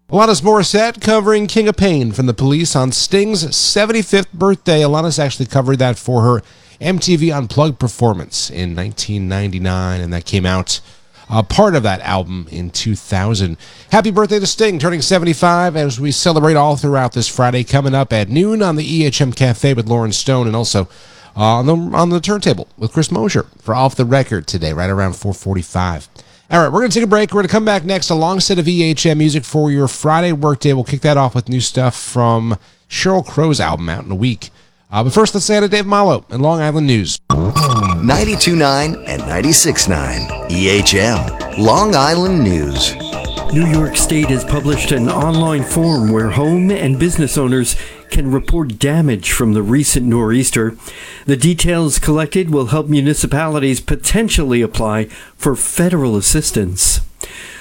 Alanis Morissette covering King of Pain from The Police on Sting's 75th birthday. Alanis actually covered that for her MTV Unplugged performance in 1999, and that came out part of that album in 2000. Happy birthday to Sting, turning 75 as we celebrate all throughout this Friday, coming up at noon on the EHM Cafe with Lauren Stone, and also on the turntable with Chris Mosier for Off the Record today, right around 4:45. All right, we're going to take a break. We're going to come back next, a long set of EHM music for your Friday workday. We'll kick that off with new stuff from Sheryl Crow's album out in a week. But first, let's say hi to Dave Malo and Long Island News. 92.9 and 96.9 EHM, Long Island News. New York State has published an online form where home and business owners can report damage from the recent nor'easter. The details collected will help municipalities potentially apply for federal assistance.